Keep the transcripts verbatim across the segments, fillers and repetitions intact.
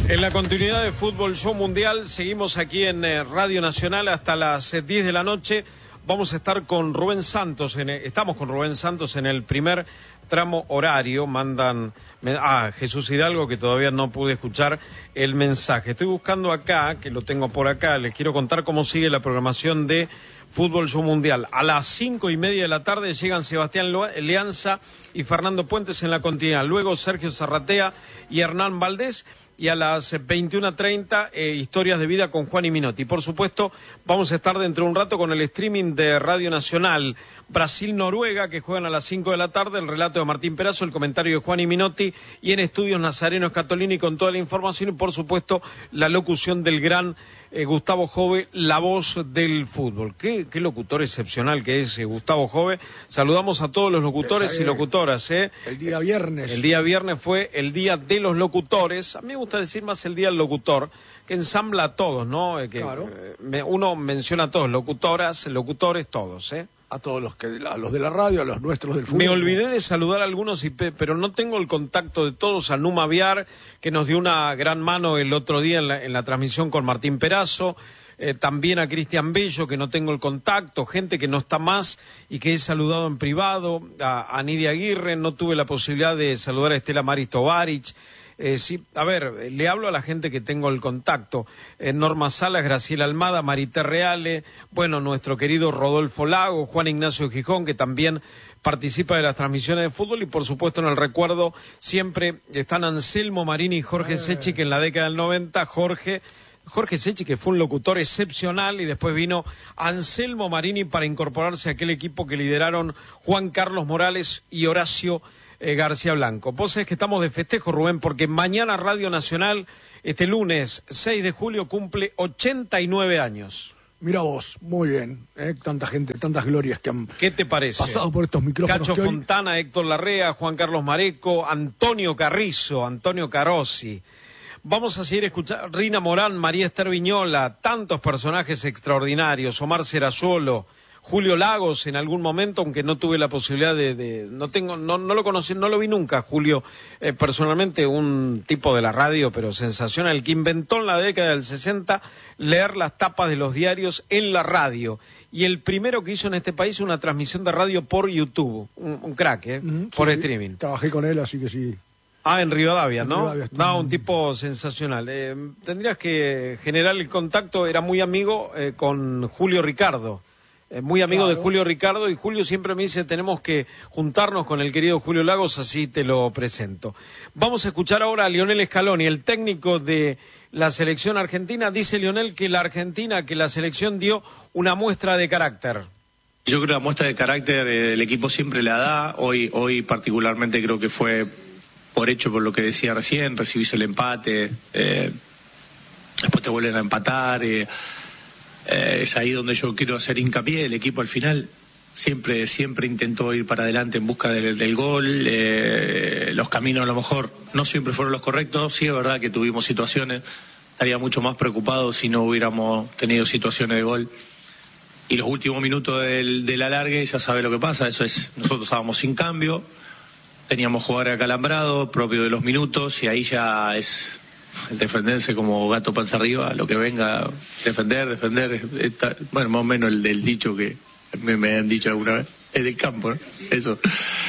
En la continuidad de Fútbol Show Mundial, seguimos aquí en eh, Radio Nacional hasta las eh, diez de la noche. Vamos a estar con Rubén Santos, en, eh, estamos con Rubén Santos en el primer tramo horario. Mandan, me, ah, Jesús Hidalgo, que todavía no pude escuchar el mensaje. Estoy buscando acá, que lo tengo por acá, les quiero contar cómo sigue la programación de Fútbol Show Mundial. A las cinco y media de la tarde llegan Sebastián Leanza y Fernando Puentes en la continuidad. Luego Sergio Zarratea y Hernán Valdés. Y a las veintiuna treinta, eh, Historias de Vida con Juan y Minotti. Por supuesto, vamos a estar dentro de un rato con el streaming de Radio Nacional Brasil-Noruega, que juegan a las cinco de la tarde, el relato de Martín Perazo, el comentario de Juan y Minotti, y en Estudios Nazareno Scatolini con toda la información y, por supuesto, la locución del gran eh, Gustavo Jove, la voz del fútbol. Qué, qué locutor excepcional que es eh, Gustavo Jove. Saludamos a todos los locutores Esa, y locutoras. Eh. El día viernes. El día viernes fue el día de los locutores. A mí me gusta decir más el día del locutor, que ensambla a todos, ¿no? Eh, que, claro. eh, me, uno menciona a todos, locutoras, locutores, todos, ¿eh? A todos los que, a los de la radio, a los nuestros del fútbol. Me olvidé de saludar a algunos, y, pero no tengo el contacto de todos. A Numa Viar, que nos dio una gran mano el otro día en la, en la transmisión con Martín Perazo. Eh, también a Cristian Bello, que no tengo el contacto, gente que no está más y que he saludado en privado. A, a Nidia Aguirre, no tuve la posibilidad de saludar a Estela Maris Tovarich. Eh, sí, a ver, le hablo a la gente que tengo el contacto. Eh, Norma Salas, Graciela Almada, Marité Reale, bueno, nuestro querido Rodolfo Lago, Juan Ignacio Gijón, que también participa de las transmisiones de fútbol, y por supuesto en el recuerdo siempre están Anselmo Marini y Jorge eh. Sechi, que en la década del noventa, Jorge... Jorge Sechi, que fue un locutor excepcional, y después vino Anselmo Marini para incorporarse a aquel equipo que lideraron Juan Carlos Morales y Horacio eh, García Blanco. Vos sabés que estamos de festejo, Rubén, porque mañana Radio Nacional, este lunes seis de julio, cumple ochenta y nueve años. Mira vos, muy bien, ¿eh? Tanta gente, tantas glorias que han ¿Qué te parece? pasado por estos micrófonos. Cacho Fontana, hoy... Héctor Larrea, Juan Carlos Mareco, Antonio Carrizo, Antonio Carossi. Vamos a seguir escuchando Rina Morán, María Esther Viñola, tantos personajes extraordinarios, Omar Serazuolo, Julio Lagos en algún momento, aunque no tuve la posibilidad de, de no tengo, no, no lo conocí, no lo vi nunca, Julio, eh, personalmente un tipo de la radio, pero sensacional, que inventó en la década del sesenta leer las tapas de los diarios en la radio, y el primero que hizo en este país una transmisión de radio por YouTube, un, un crack, eh, uh-huh, por sí, streaming. Sí. Trabajé con él, así que sí. Ah, en Rivadavia, ¿no? Rivadavia, no, un tipo sensacional. Eh, tendrías que generar el contacto, era muy amigo eh, con Julio Ricardo, eh, muy amigo claro. de Julio Ricardo, y Julio siempre me dice, tenemos que juntarnos con el querido Julio Lagos, así te lo presento. Vamos a escuchar ahora a Lionel Scaloni, el técnico de la selección argentina. Dice Lionel que la Argentina, que la selección dio una muestra de carácter. Yo creo que la muestra de carácter eh, el equipo siempre la da, hoy, hoy particularmente creo que fue... por hecho, por lo que decía recién, recibís el empate, eh, después te vuelven a empatar, eh, eh, es ahí donde yo quiero hacer hincapié. El equipo al final siempre siempre intentó ir para adelante en busca del, del gol, eh, los caminos a lo mejor no siempre fueron los correctos, sí es verdad que tuvimos situaciones, estaría mucho más preocupado si no hubiéramos tenido situaciones de gol. Y los últimos minutos del, del alargue, ya sabe lo que pasa, eso es, nosotros estábamos sin cambio, teníamos jugadores acalambrados, propio de los minutos, y ahí ya es el defenderse como gato panza arriba, lo que venga, defender, defender, está, bueno, más o menos el del dicho que me, me han dicho alguna vez, es del campo, ¿no? Eso.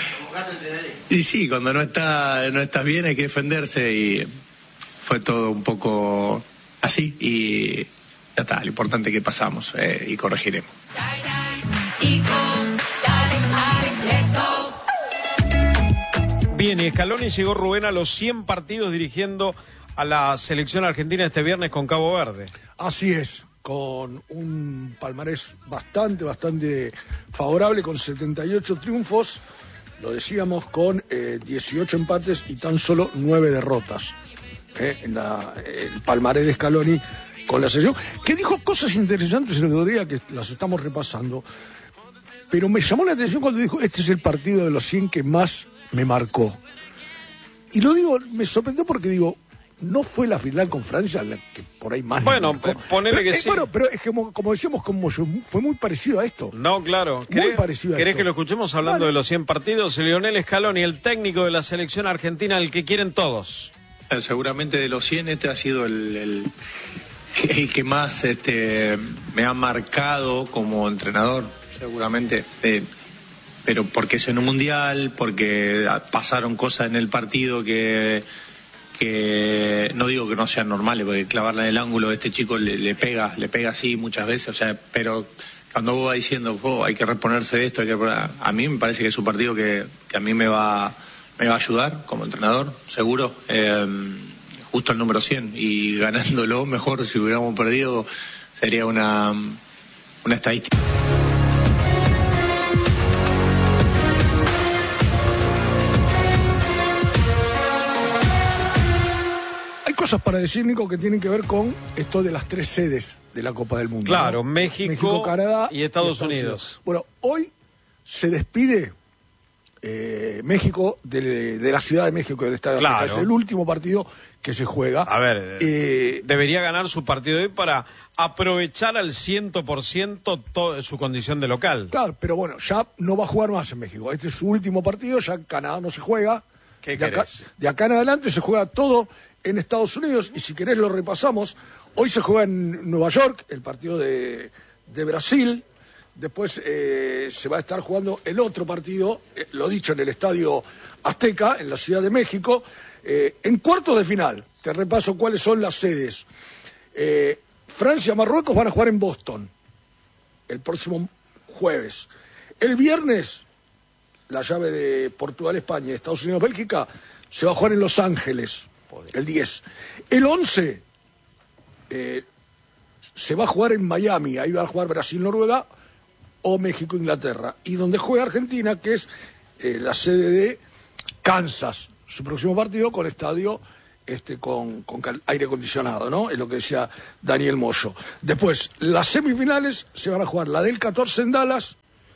Y sí, cuando no está, no estás bien hay que defenderse, y fue todo un poco así, y ya está, lo importante es que pasamos, eh, y corregiremos. Bien, y Scaloni llegó, Rubén, a los cien partidos dirigiendo a la selección argentina este viernes con Cabo Verde. Así es, con un palmarés bastante, bastante favorable, con setenta y ocho triunfos, lo decíamos, con eh, dieciocho empates y tan solo nueve derrotas. Eh, en la, el palmarés de Scaloni con la selección, que dijo cosas interesantes el otro día que las estamos repasando, pero me llamó la atención cuando dijo, este es el partido de los cien que más me marcó. Y lo digo, me sorprendió porque digo, no fue la final con Francia la que por ahí más. Bueno, ponele que eh, sí. Bueno, pero es que como, como decíamos, como yo, fue muy parecido a esto. No, claro. Muy parecido a ¿Querés esto. que lo escuchemos hablando Vale. de los cien partidos? Lionel Scaloni, el técnico de la selección argentina, el que quieren todos. Eh, seguramente de los cien este ha sido el, el, el que más este, me ha marcado como entrenador, seguramente. Eh, pero porque es en un mundial, porque pasaron cosas en el partido que, que no digo que no sean normales, porque clavarla en el ángulo, este chico le, le pega, le pega así muchas veces, o sea, pero cuando vos vas diciendo, oh, hay que reponerse de esto, hay que reponer... a mí me parece que es un partido que, que a mí me va, me va a ayudar como entrenador, seguro, eh, justo el número cien, y ganándolo mejor, si hubiéramos perdido, sería una, una estadística. Cosas para decir, Nico, que tienen que ver con esto de las tres sedes de la Copa del Mundo. Claro, ¿no? México, México, Canadá y Estados, y Estados Unidos. Unidos. Bueno, hoy se despide eh, México de, de la Ciudad de México, del Estadio claro. Azteca. Es el último partido que se juega. A ver, eh, debería ganar su partido de hoy para aprovechar al cien por ciento to- su condición de local. Claro, pero bueno, ya no va a jugar más en México. Este es su último partido, ya en Canadá no se juega. ¿Qué de acá, querés? de acá en adelante se juega todo en Estados Unidos, y si querés lo repasamos. Hoy se juega en Nueva York el partido de, de Brasil. Después eh, se va a estar jugando el otro partido, eh, lo dicho, en el Estadio Azteca, en la Ciudad de México. Eh, en cuartos de final, te repaso cuáles son las sedes. Eh, Francia y Marruecos van a jugar en Boston el próximo jueves. El viernes, la llave de Portugal-España y Estados Unidos-Bélgica se va a jugar en Los Ángeles. El diez. El once eh, se va a jugar en Miami. Ahí va a jugar Brasil-Noruega o México-Inglaterra. Y donde juega Argentina, que es eh, la sede de Kansas. Su próximo partido con estadio este, con, con aire acondicionado, ¿no? Es lo que decía Daniel Moyo. Después, las semifinales se van a jugar la del catorce en Dallas,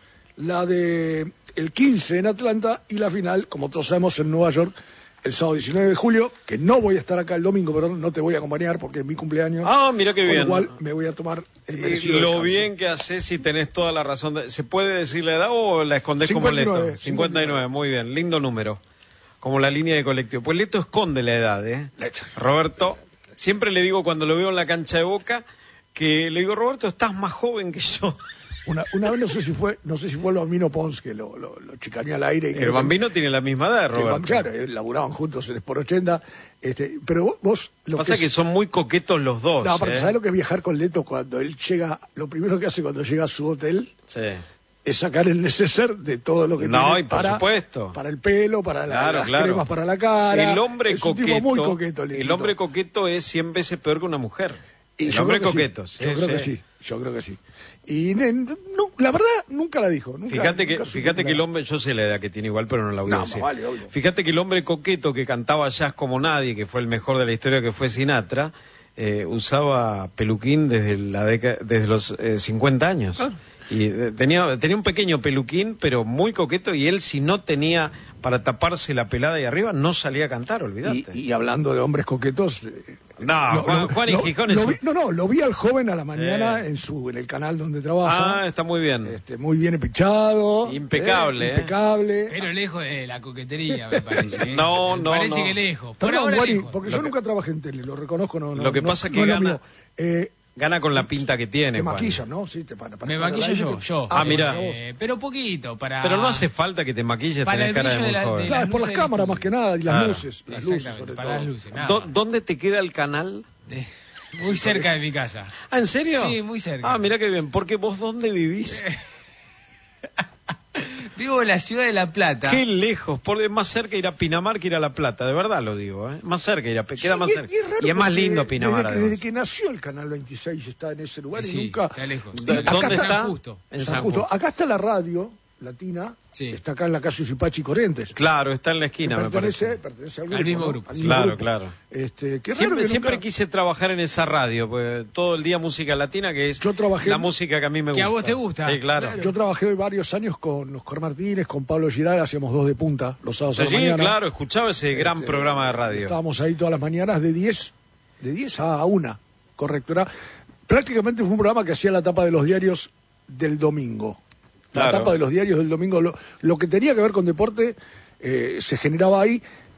la de el quince en Atlanta y la final, como todos sabemos, en Nueva York, el sábado diecinueve de julio, que no voy a estar acá el domingo, pero no te voy a acompañar porque es mi cumpleaños. Ah, mira qué bien. Igual me voy a tomar el merecido Lo descanso. bien que haces, si tenés toda la razón. De... ¿Se puede decir la edad o la escondés cincuenta y nueve, como Leto? cincuenta y nueve, muy bien, lindo número. Como la línea de colectivo. Pues Leto esconde la edad, ¿eh? Leto. Roberto, siempre le digo cuando lo veo en la cancha de Boca, que le digo, Roberto, estás más joven que yo. Una, una vez no sé si fue, no sé si fue el Bambino Pons que lo, lo, lo chicaneó al aire. Y que El Bambino tiene la misma edad, que el Roberto. Bam- claro, eh, laburaban juntos en Sport ochenta. Este, pero vos, vos lo Pasa que, que es- son muy coquetos los dos. No, pero ¿eh? ¿sabés lo que es viajar con Leto cuando él llega? Lo primero que hace cuando llega a su hotel Sí. es sacar el neceser de todo lo que No, tiene y por para, supuesto. para el pelo, para la- Claro, las claro. cremas para la cara. El hombre es un coqueto, tipo muy coqueto, Letito. el hombre coqueto es cien veces peor que una mujer. Y el yo hombre creo que coqueto. sí. sí, Yo creo que sí, yo creo que sí. Y ne- no, la verdad nunca la dijo. Nunca, Fíjate que, nunca supe fíjate que el nada. hombre, yo sé la edad que tiene igual, pero no la voy No, a más decir. vale, obvio. Fíjate que el hombre coqueto que cantaba jazz como nadie, que fue el mejor de la historia, que fue Sinatra, eh, usaba peluquín desde la década, desde los eh, cincuenta años. Ah. Y eh, tenía, tenía un pequeño peluquín, pero muy coqueto, y él si no tenía para taparse la pelada ahí arriba, no salía a cantar, olvídate. Y, y hablando de hombres coquetos. eh, No, lo- Juan, lo- Juan y lo- Gijón es lo un- vi- No, no, lo vi al joven a la mañana Eh. en su en el canal donde trabaja. Ah, está muy bien. Este, muy bien pichado. Impecable, eh, eh. impecable. Pero lejos de la coquetería, me parece. ¿eh? No, Me no, Parece no. que lejos. Por Perdón, ahora Guari, lejos. porque Lo yo que- nunca trabajé en tele, lo reconozco. No, no, Lo que no- pasa que no es lo gana- mío. Eh, Gana con la pinta que tiene, te Juan. maquillan, ¿no? Sí, te para, para Me estar al maquillo aire. yo, yo. Ah, mira. Eh, pero poquito, para... Pero no hace falta que te maquilles, Para tenés el cara de brillo muy de la- joven. de Claro, las es por las luces del cámaras más que estudio. nada y las Claro. luces. Las luces, Exactamente, sobre para todo. las luces, nada ¿Dó- más. ¿Dónde te queda el canal? Eh, Muy cerca de mi casa. Ah, ¿en serio? Sí, muy cerca. Ah, mira qué bien. Porque vos, ¿dónde vivís? Vivo en la ciudad de La Plata. Qué lejos. Por, es más cerca ir a Pinamar que ir a La Plata. De verdad lo digo, ¿eh? Más cerca ir a... Queda Sí, más y- cerca. y es raro Y es más porque lindo Pinamar, Desde que, además. desde que nació el Canal veintiséis está en ese lugar Sí, y nunca... está lejos. ¿Dó- acá ¿Dónde está- está? San Justo. En San San Justo. Justo. Acá está la radio latina, Sí. está acá en la calle Usipachi Corrientes. Claro, está en la esquina, que me pertenece, parece. pertenece al, Al mismo ¿no? grupo, Al sí. mismo Claro, grupo. claro. Este, qué raro Siempre, que siempre nunca- quise trabajar en esa radio, pues, todo el día música latina, que es Yo trabajé- la música que a mí me gusta. Que a vos te gusta. Sí, claro. Claro. Yo trabajé varios años con Oscar Martínez, con Pablo Giral, hacíamos dos de punta los sábados a la Sí, mañana. claro, escuchaba ese gran Este, programa de radio. Estábamos ahí todas las mañanas de diez, de diez a una, correcto. Era, prácticamente fue un programa que hacía la tapa de los diarios del domingo. La Claro. tapa de los diarios del domingo, lo, lo que tenía que ver con deporte eh, se generaba ahí.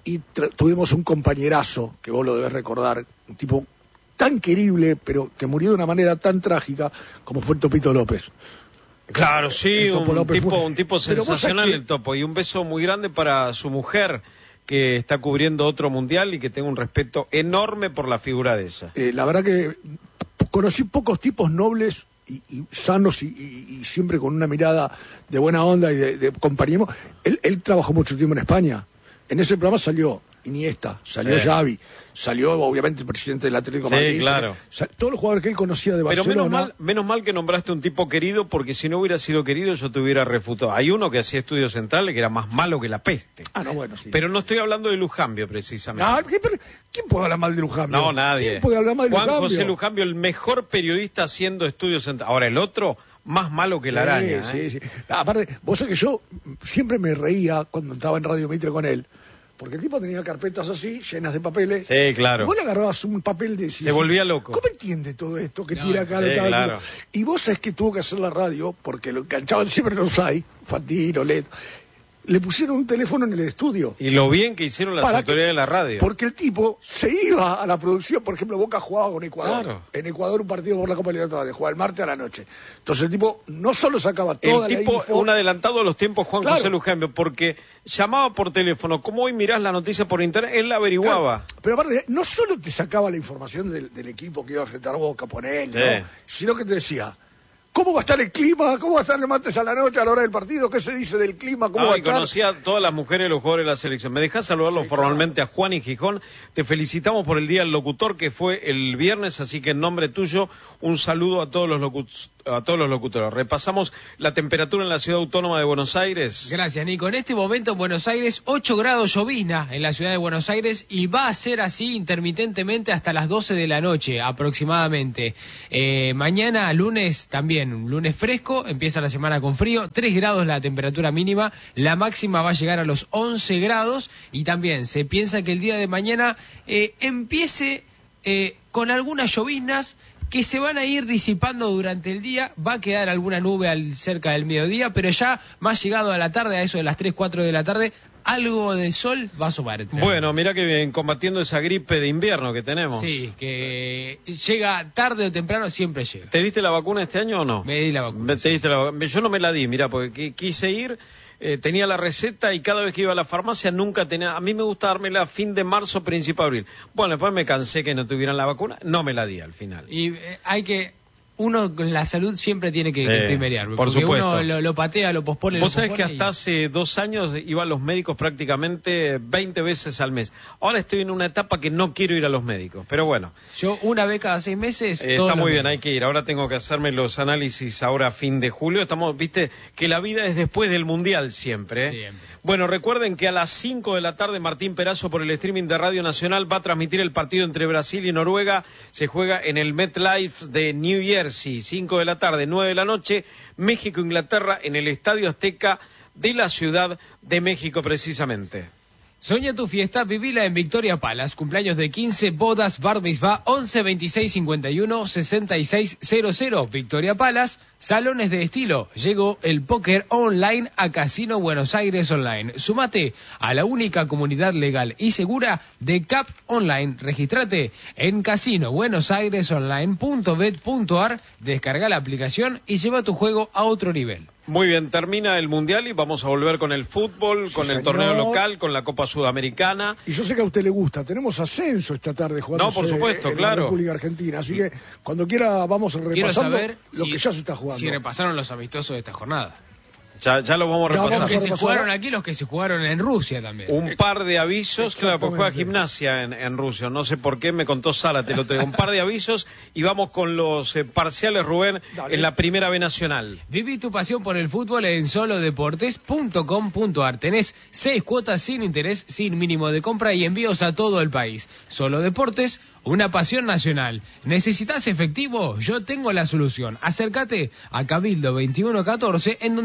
y tuvimos un compañerazo, que vos lo debés recordar, un tipo tan querible, pero que murió de una manera tan trágica como fue el Topito López. Claro, sí, un tipo, fue... un tipo sensacional que... el Topo, y un beso muy grande para su mujer, que está cubriendo otro mundial y que tengo un respeto enorme por la figura de ella. Eh, la verdad que conocí pocos tipos nobles y, y sanos y, y, y siempre con una mirada de buena onda y de, de compañerismo. Él, él trabajó mucho tiempo en España. En ese programa salió Iniesta, salió sí. Xavi, salió obviamente el presidente del Atlético de Madrid. Sí, claro. Sal, todos los jugadores que él conocía de Barcelona. Pero menos mal, menos mal que nombraste un tipo querido, porque si no hubiera sido querido yo te hubiera refutado. Hay uno que hacía estudios centrales que era más malo que la peste. Ah, no, bueno, sí. Pero no estoy hablando de Lujambio, precisamente. No, ¿quién puede hablar mal de Lujambio? No, nadie. ¿Quién puede hablar mal de Juan Lujambio? José Lujambio, el mejor periodista haciendo estudios centrales. Ahora, el otro, más malo que sí, la araña. Sí, ¿eh? sí. Aparte, vos sabés que yo siempre me reía cuando estaba en Radio Mitre con él. Porque el tipo tenía carpetas así, llenas de papeles. Sí, claro. Y vos le agarrabas un papel de... Se volvía loco. ¿Cómo entiende todo esto que no, tira acá? Sí, de claro. Y vos sabés que tuvo que hacer la radio, porque lo enganchaban siempre los hay, Fantino, Leto. Le pusieron un teléfono en el estudio. Y lo bien que hicieron las autoridades de la radio. Porque el tipo se iba a la producción, por ejemplo, Boca jugaba con Ecuador. Claro. En Ecuador un partido por la Copa Libertadores, jugaba el martes a la noche. Entonces el tipo no solo sacaba toda el tipo, la info... un adelantado a los tiempos, Juan claro. José Lujambio, porque llamaba por teléfono, como hoy mirás la noticia por internet, él la averiguaba. Claro. Pero aparte, no solo te sacaba la información del, del equipo que iba a enfrentar Boca, poner, sí. ¿no? Sino que te decía... ¿Cómo va a estar el clima? ¿Cómo va a estar el martes a la noche a la hora del partido? ¿Qué se dice del clima? ¿Cómo ah, va a y estar? conocía a todas las mujeres de los jugadores de la selección. ¿Me dejás saludarlo sí, formalmente claro. a Juan y Gijón? Te felicitamos por el Día del Locutor, que fue el viernes, así que en nombre tuyo, un saludo a todos los locutores. A todos los locutores. Repasamos la temperatura en la Ciudad Autónoma de Buenos Aires. Gracias, Nico. En este momento en Buenos Aires, ocho grados llovizna en la Ciudad de Buenos Aires y va a ser así intermitentemente hasta las doce de la noche aproximadamente. Eh, mañana, lunes, también un lunes fresco, empieza la semana con frío, tres grados la temperatura mínima, la máxima va a llegar a los once grados y también se piensa que el día de mañana eh, empiece eh, con algunas lloviznas que se van a ir disipando durante el día, va a quedar alguna nube al, cerca del mediodía, pero ya más llegado a la tarde, a eso de las tres, cuatro de la tarde, algo de sol va a asomar. Bueno, mirá que bien, combatiendo esa gripe de invierno que tenemos. Sí, que llega tarde o temprano, siempre llega. ¿Te diste la vacuna este año o no? Me di la vacuna. ¿Te diste la vacuna? Yo no me la di, mirá, porque quise ir... Eh, tenía la receta y cada vez que iba a la farmacia nunca tenía... A mí me gusta dármela a fin de marzo, principio de abril. Bueno, después me cansé que no tuvieran la vacuna, no me la di al final. Y eh, hay que... Uno con la salud siempre tiene que, eh, que primerear, por porque supuesto. Uno lo, lo patea, lo pospone. Vos lo sabés que pospone hasta y... hace dos años iba a los médicos prácticamente veinte veces al mes. Ahora estoy en una etapa que no quiero ir a los médicos, pero bueno. Yo una vez cada seis meses... Eh, está muy bien, hay que ir. Ahora tengo que hacerme los análisis ahora a fin de julio. Estamos, viste, que la vida es después del Mundial siempre. ¿eh? Siempre. Bueno, recuerden que a las cinco de la tarde Martín Perazo por el streaming de Radio Nacional va a transmitir el partido entre Brasil y Noruega. Se juega en el MetLife de New Jersey, cinco de la tarde, nueve de la noche, México-Inglaterra en el Estadio Azteca de la Ciudad de México precisamente. Soña tu fiesta, vivila en Victoria Palace, cumpleaños de quince, bodas, bar mitzvah, once veintiséis cincuenta y uno sesenta y seis cero cero. Victoria Palace, salones de estilo. Llegó el póker online a Casino Buenos Aires Online. Sumate a la única comunidad legal y segura de C A P Online. Regístrate en casino buenos aires online punto bet punto ar, descarga la aplicación y lleva tu juego a otro nivel. Muy bien, termina el Mundial y vamos a volver con el fútbol, sí, con señor. el torneo local, con la Copa Sudamericana. Y yo sé que a usted le gusta, tenemos ascenso esta tarde jugando no, por supuesto, en claro. la República Argentina, así que cuando quiera vamos repasando Quiero saber lo si, que ya se está jugando. Si repasaron los amistosos de esta jornada. Ya, ya lo vamos a Ya repasar. Los que se repasar. jugaron aquí, los que se jugaron en Rusia también. Un par de avisos, claro, pues juega Gimnasia en, en Rusia, no sé por qué, me contó Zárate, lo tengo. Un par de avisos y vamos con los eh, parciales, Rubén, Dale. En la Primera B Nacional. Viví tu pasión por el fútbol en solo deportes punto com punto ar. Tenés seis cuotas sin interés, sin mínimo de compra y envíos a todo el país. Solo Deportes, una pasión nacional. ¿Necesitas efectivo? Yo tengo la solución. Acércate a Cabildo veintiuno catorce, en donde podrás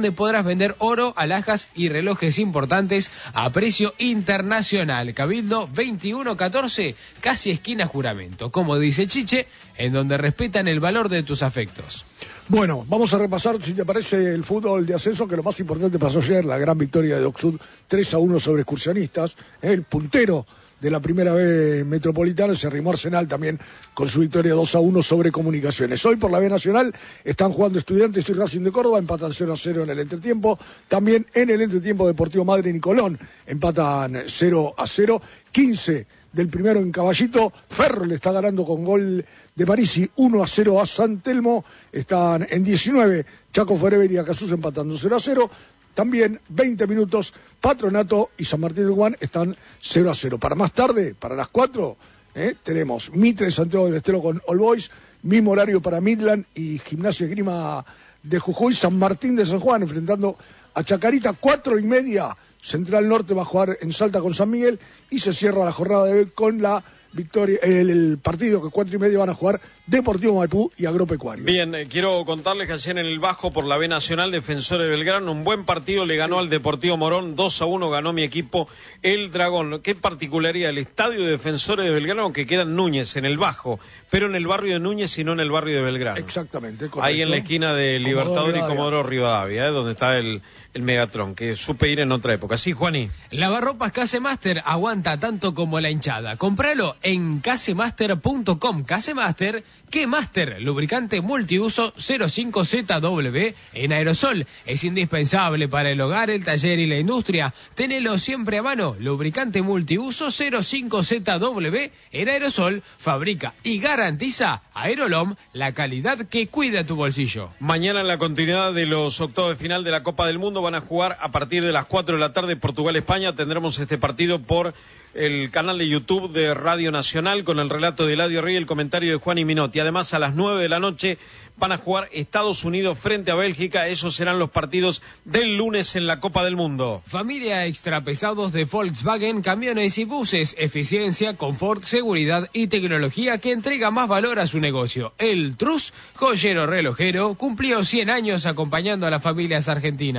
vender oro, alhajas y relojes importantes a precio internacional. Cabildo veintiuno catorce, casi esquina Juramento. Como dice Chiche, en donde respetan el valor de tus afectos. Bueno, vamos a repasar, si te parece, el fútbol de ascenso, que lo más importante pasó ayer, la gran victoria de Docsud tres a uno sobre Excursionistas, ¿eh? El puntero de la primera B metropolitana, se arrimó Arsenal también con su victoria dos a uno sobre Comunicaciones. Hoy por la B Nacional están jugando Estudiantes y Racing de Córdoba, empatan cero a cero en el entretiempo. También en el entretiempo Deportivo Madryn y Colón empatan cero a cero. quince del primero en Caballito, Ferro le está ganando con gol de Parisi uno a cero a San Telmo. Están en diecinueve Chaco Forever y Acasús empatando cero a cero. También veinte minutos, Patronato y San Martín de Juan están cero a cero. Para más tarde, para las cuatro, eh, tenemos Mitre Santiago del Estero con All Boys, mismo horario para Midland y Gimnasia y Esgrima de Jujuy. San Martín de San Juan enfrentando a Chacarita, cuatro y media. Central Norte va a jugar en Salta con San Miguel y se cierra la jornada de hoy con la victoria, el, el partido que cuatro y media van a jugar Deportivo Maipú y Agropecuario. Bien, eh, quiero contarles que ayer en el Bajo por la B Nacional, Defensor de Belgrano, un buen partido, le ganó al Deportivo Morón, dos a uno ganó mi equipo, el Dragón. Qué particularidad, el estadio de Defensores de Belgrano que queda en Núñez, en el Bajo, pero en el barrio de Núñez y no en el barrio de Belgrano. Exactamente, correcto. Ahí en la esquina de Libertador y Comodoro Rivadavia, eh, donde está el, el Megatron, que supe ir en otra época. Sí, Juaní. Lavarropas Casemaster aguanta tanto como la hinchada. Compralo en casemaster punto com. Casemaster, ¿qué Master? Lubricante multiuso cero cinco Z W en aerosol. Es indispensable para el hogar, el taller y la industria. Tenelo siempre a mano. Lubricante multiuso cero cinco Z W en aerosol. Fabrica y garantiza Aerolom, la calidad que cuida tu bolsillo. Mañana en la continuidad de los octavos de final de la Copa del Mundo van a jugar a partir de las cuatro de la tarde Portugal-España. Tendremos este partido por el canal de YouTube de Radio Nacional con el relato de Eladio Rey y el comentario de Juan y Minotti. Además, a las nueve de la noche van a jugar Estados Unidos frente a Bélgica. Esos serán los partidos del lunes en la Copa del Mundo. Familia extrapesados de Volkswagen, camiones y buses. Eficiencia, confort, seguridad y tecnología que entrega más valor a su negocio. El Trus, joyero relojero, cumplió cien años acompañando a las familias argentinas.